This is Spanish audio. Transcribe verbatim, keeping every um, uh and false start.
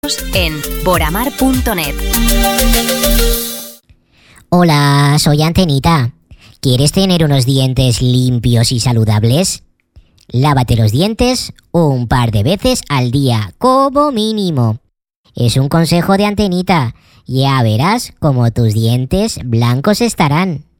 en boramar punto net. Hola, soy Antenita. ¿Quieres tener unos dientes limpios y saludables? Lávate los dientes un par de veces al día, como mínimo. Es un consejo de Antenita. Ya verás cómo tus dientes blancos estarán.